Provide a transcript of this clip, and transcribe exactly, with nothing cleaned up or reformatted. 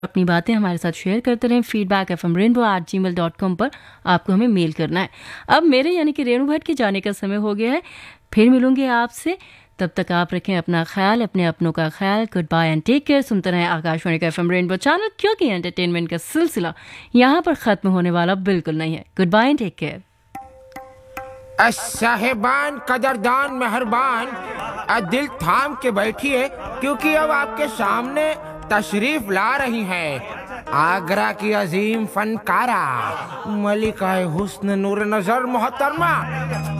अपनी बातें हमारे साथ शेयर करते रहें। Feedback F M rainbow eight जी मेल डॉट कॉम पर आपको हमें मेल करना है। अब मेरे यानी कि रेणु भट्ट के जाने का समय हो गया है। फिर मिलूंगी आपसे, तब तक आप रखें अपना ख्याल, अपने अपनों का ख्याल। Good bye and take care. सुनते रहें आकाशवाणी का एफ एम रेनबो चैनल, क्योंकि एंटरटेनमेंट का सिलसिला यहाँ पर ख़त्म होने वाला बिल्कुल नहीं है। Good bye and take care. साहेबान, कदरदान, मेहरबान, दिल थाम के बैठिए, क्योंकि अब आपके सामने तशरीफ ला रही हैं आगरा की अजीम फनकारा मलिका हुस्न नूर नजर मोहतरमा